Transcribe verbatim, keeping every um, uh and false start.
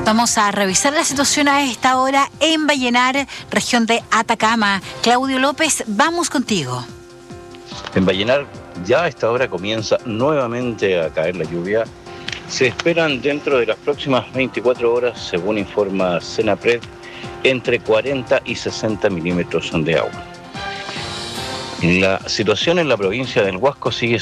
Vamos a revisar la situación a esta hora en Vallenar, región de Atacama. Claudio López, vamos contigo. En Vallenar ya a esta hora comienza nuevamente a caer la lluvia. Se esperan dentro de las próximas veinticuatro horas, según informa Senapred, entre cuarenta y sesenta milímetros de agua. La situación en la provincia del Huasco sigue